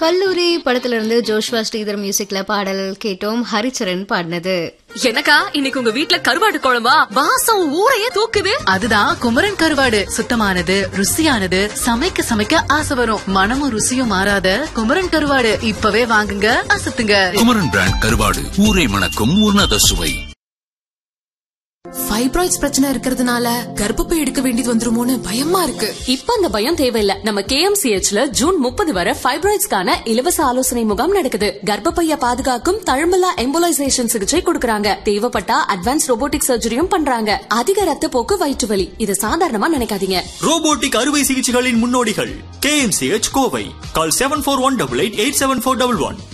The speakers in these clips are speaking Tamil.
கல்லூரி படத்துல இருந்து ஜோஷ்வா ஸ்ரீதர் மியூசிக்ல பாடல் கேட்டோம். ஹரிச்சரன் பாடினது. எனக்கா இன்னைக்கு உங்க வீட்ல கருவாடு குழம்பா? வாசம் ஊரையே தூக்குது. அதுதான் குமரன் கருவாடு. சுத்தமானது, ருசியானது, சமைக்க சமைக்க ஆசை வரும். மனமும் ருசியும் மாறாத குமரன் கருவாடு இப்பவே வாங்குங்க, அசத்துங்க. குமரன் பிராண்ட் கருவாடு, ஊரை மணக்கும் உன்னத சுவை. ஃபைப்ராய்ட்ஸ் பிரச்சனை இருக்கிறதுனால கர்ப்பப்பை எடுக்க வேண்டியது வந்துருமோன்னு பயமா இருக்கு. இப்ப அந்த பயம் தேவையில்ல. நம்ம KMCHல ஜூன் 30 வரை ஃபைப்ராய்ட்ஸ்க்கான இலவச ஆலோசனை முகாம் நடக்குது. கர்ப்பப்பைய பாதுகாக்கும் தழும்பலா எம்போலைசேஷன் சிகிச்சை கொடுக்கறாங்க. தேவைப்பட்டா அட்வான்ஸ் ரோபோட்டிக் சர்ஜரியும் பண்றாங்க. அதிக ரத்த போக்கு, வயிற்று வலி இது சாதாரணமா நினைக்காதீங்க. ரோபோட்டிக் அறுவை சிகிச்சைகளின் முன்னோடிகள் KMCH கோவை. கால் 7418874111.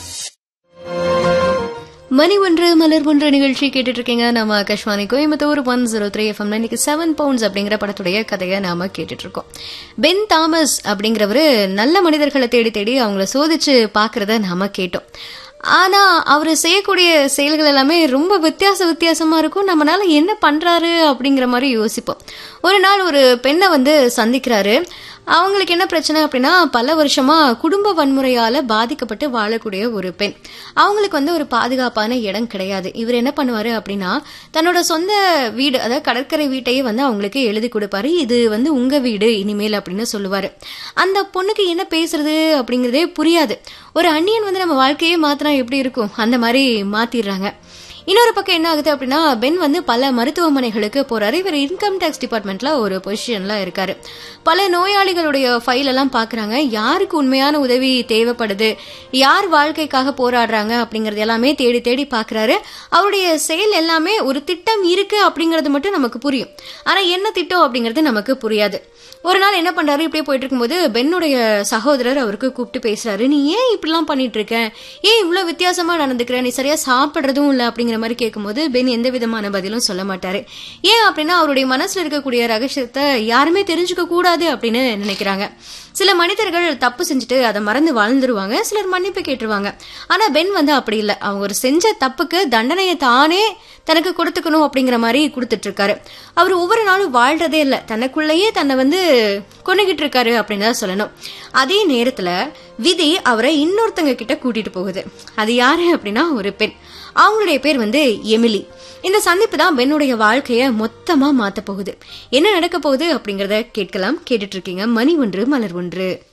மணி ஒன்று மலர் ஒன்று நிகழ்ச்சி கேட்டுட்டு இருக்கீங்க. நம்ம ஆகாஷ்வாணி கோயம்புத்தூர் 103 FM. இன்னைக்கு 7 பவுண்ட்ஸ் அப்படிங்கிற படத்துடைய கதையை நாம கேட்டுட்டு இருக்கோம். பென் தாமஸ் அப்படிங்கிறவரு நல்ல மனிதர்களை தேடி தேடி அவங்கள சோதிச்சு பாக்குறத நாம கேட்டோம். ஆனா அவரு செய்யக்கூடிய செயல்கள் எல்லாமே ரொம்ப வித்தியாசமா இருக்கும். நம்மளால என்ன பண்றாரு அப்படிங்கிற மாதிரி யோசிப்போம். ஒரு நாள் ஒரு பெண்ணை சந்திக்கிறாரு. அவங்களுக்கு என்ன பிரச்சனை அப்படின்னா, பல வருஷமா குடும்ப வன்முறையால பாதிக்கப்பட்டு வாழக்கூடிய ஒரு பெண். அவங்களுக்கு ஒரு பாதுகாப்பான இடம் கிடையாது. இவர் என்ன பண்ணுவாரு அப்படின்னா, தன்னோட சொந்த வீடு, அதாவது கடற்கரை வீட்டையே அவங்களுக்கு எழுதி கொடுப்பாரு. இது உங்க வீடு இனிமேல் அப்படின்னு சொல்லுவாரு. அந்த பொண்ணுக்கு என்ன பேசுறது அப்படிங்கறதே புரியாது. ஒரு அந்நியன் நம்ம வாழ்க்கையே மாத்தினா எப்படி இருக்கும், அந்த மாதிரி மாத்திடுறாங்க. இன்னொரு பக்கம் என்ன ஆகுது அப்படின்னா, பென் பல மருத்துவமனைகளுக்கு போறாரு. இவர் இன்கம் டேக்ஸ் டிபார்ட்மெண்ட்ல ஒரு பொசிஷன்ல இருக்காரு. பல நோயாளிகளுடைய ஃபைல் எல்லாம் பாக்குறாங்க. யாருக்கு உண்மையான உதவி தேவைப்படுது, யார் வாழ்க்கைக்காக போராடுறாங்க அப்படிங்கறது எல்லாமே தேடி தேடி பாக்குறாரு. அவருடைய செயல் எல்லாமே ஒரு திட்டம் இருக்கு அப்படிங்கறது மட்டும் நமக்கு புரியும். ஆனா என்ன திட்டம் அப்படிங்கறது நமக்கு புரியாது. ஒரு நாள் என்ன பண்றாரு, இப்படியே போயிட்டு இருக்கும்போது பென்னுடைய சகோதரர் அவருக்கு கூப்பிட்டு பேசுறாரு. நீ ஏன் இப்படிலாம் பண்ணிட்டு இருக்க, ஏன் இவ்வளவு வித்தியாசமா நடந்துக்கிற, நீ சரியா சாப்பிடுறதும் இல்ல அப்படிங்கிற மாதிரி கேட்கும்போது பென் எந்த விதமான பதிலும் சொல்ல மாட்டாரு. ஏன் அப்படின்னா, அவருடைய மனசுல இருக்கக்கூடிய ரகசியத்தை யாருமே தெரிஞ்சுக்க கூடாது அப்படின்னு நினைக்கிறாங்க. சில மனிதர்கள் தப்பு செஞ்சுட்டு அதை மறந்து வாழ்ந்துருவாங்க, சிலர் மன்னிப்பு கேட்டுருவாங்க. ஆனா பென் அப்படி இல்லை. அவங்க ஒரு செஞ்ச தப்புக்கு தண்டனையை தானே தனக்கு கொடுத்துக்கணும் அப்படிங்கிற மாதிரி கொடுத்துட்டு இருக்காரு. அவர் ஒவ்வொரு நாளும் வாழ்றதே இல்லை, தனக்குள்ளேயே தன்னை கொண்டுகிட்டு இருக்காரு அப்படின்னு தான் சொல்லணும். அதே நேரத்துல விதி அவரை இன்னொருத்தங்க கிட்ட கூட்டிட்டு போகுது. அது யாரு அப்படின்னா, ஒரு பெண். அவங்களுடைய பேர் எமிலி. இந்த சந்திப்பு தான் பென்னுடைய வாழ்க்கைய மொத்தமா மாத்த போகுது. என்ன நடக்க போகுது அப்படிங்கறத கேட்கலாம். கேட்டுட்டு இருக்கீங்க மணி ஒன்று மலர் ஒன்று.